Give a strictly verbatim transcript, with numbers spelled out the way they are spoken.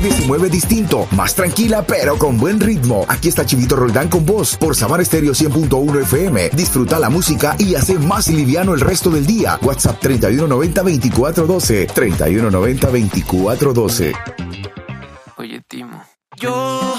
se mueve distinto, más tranquila pero con buen ritmo. Aquí está Chivito Roldán con vos por Sabana Estéreo cien punto uno F M. Disfruta la música y hace más liviano el resto del día. WhatsApp treinta y uno noventa veinticuatro doce. treinta y uno noventa veinticuatro doce.